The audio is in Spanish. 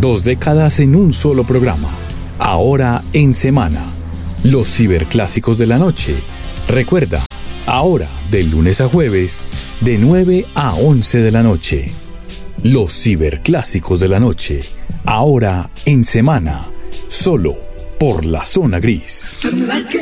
2 décadas en un solo programa. Ahora en semana. Los ciberclásicos de la noche. Recuerda, ahora de lunes a jueves, de 9 a 11 de la noche. Los ciberclásicos de la noche. Ahora en semana. Solo por la Zona Gris.